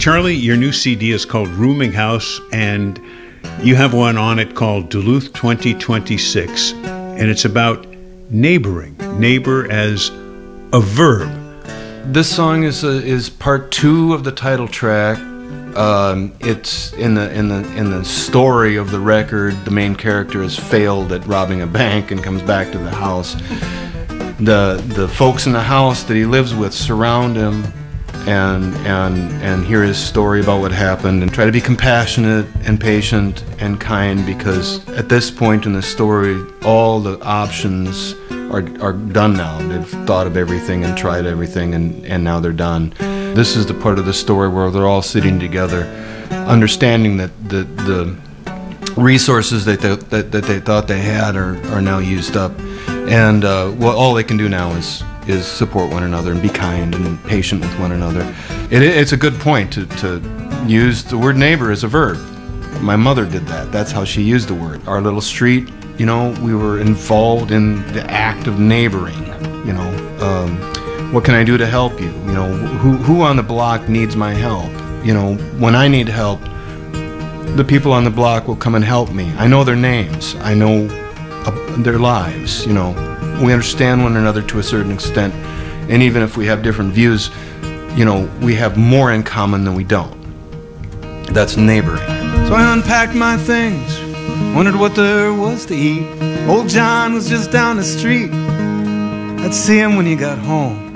Charlie, your new CD is called Rooming House, and you have one on it called Duluth 2026, and it's about neighboring, neighbor as a verb. This song is part 2 of the title track. It's in the story of the record. The main character has failed at robbing a bank and comes back to the house. The folks in the house that he lives with surround him and hear his story about what happened and try to be compassionate and patient and kind, because at this point in the story, all the options are done now. They've thought of everything and tried everything, and now they're done. This is the part of the story where they're all sitting together, understanding that the resources that they thought they had are now used up, and all they can do now is support one another and be kind and patient with one another. It's a good point to use the word neighbor as a verb. My mother did that. That's how she used the word. Our little street, we were involved in the act of neighboring. What can I do to help you? Who on the block needs my help? When I need help, the people on the block will come and help me. I know their names. I know their lives. We understand one another to a certain extent, and even if we have different views, we have more in common than we don't. That's neighboring. So I unpacked my things, wondered what there was to eat. Old John was just down the street. I'd see him when he got home.